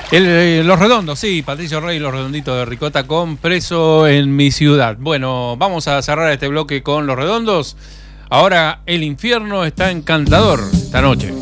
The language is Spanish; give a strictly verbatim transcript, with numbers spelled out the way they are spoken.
El, eh, Los Redondos, sí, Patricio Rey, Los Redonditos de Ricota con Preso en mi ciudad. Bueno, vamos a cerrar este bloque con Los Redondos. Ahora el infierno está encantador esta noche.